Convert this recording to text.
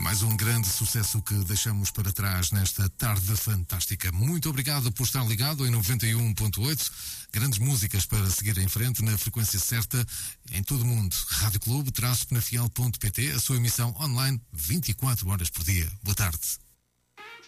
Mais um grande sucesso que deixamos para trás nesta tarde fantástica. Muito obrigado por estar ligado em 91.8. Grandes músicas para seguir em frente na frequência certa em todo o mundo. Rádio Clube, _penafiel.pt, a sua emissão online 24 horas por dia. Boa tarde.